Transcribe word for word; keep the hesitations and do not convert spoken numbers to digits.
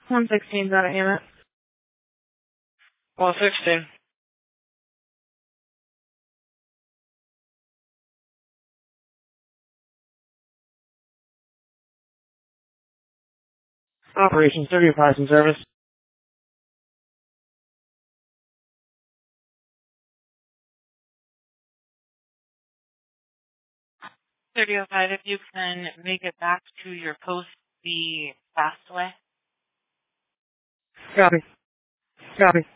one sixteen's out of Hammett. one sixteen. Operations thirty five in service. thirty oh five, if you can make it back to your post the fast way. Copy. Copy.